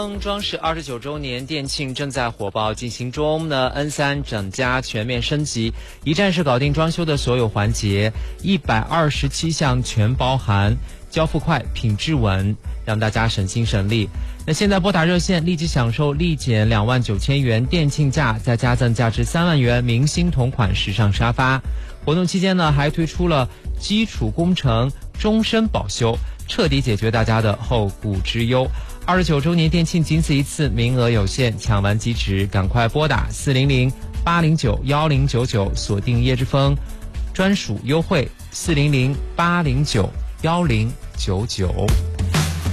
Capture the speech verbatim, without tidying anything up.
风装饰二十九周年店庆正在火爆进行中呢 ，N 三 整家全面升级，一站式搞定装修的所有环节，一百二十七项全包含，交付快，品质稳，让大家省心省力。那现在拨打热线，立即享受立减两万九千元店庆价，再加赠价值三万元明星同款时尚沙发。活动期间呢，还推出了基础工程终身保修，彻底解决大家的后顾之忧。二十九周年店庆仅此一次，名额有限，抢完即止，赶快拨打四零零八零九幺零九九，锁定叶之峰专属优惠四零零八零九幺零九九。